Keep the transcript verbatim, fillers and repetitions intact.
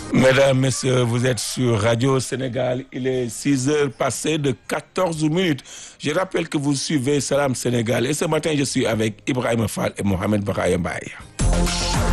Mesdames, Messieurs, vous êtes sur Radio Sénégal. Il est six heures passées de quatorze minutes. Je rappelle que vous suivez Salam Sénégal. Et ce matin, je suis avec Ibrahima Fall et Mohamed Baraya Mbaye.